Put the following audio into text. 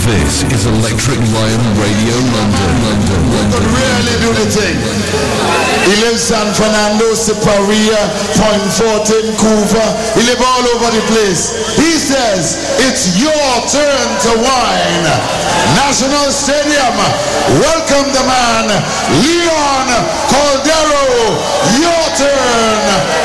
This is Electric Lion Radio London. Could really do the thing. He lives San Fernando, Siparia, Point Fortin, Couva. He lives all over the place. He says, it's your turn to wine. National Stadium, welcome the man, Leon Caldero. Your turn.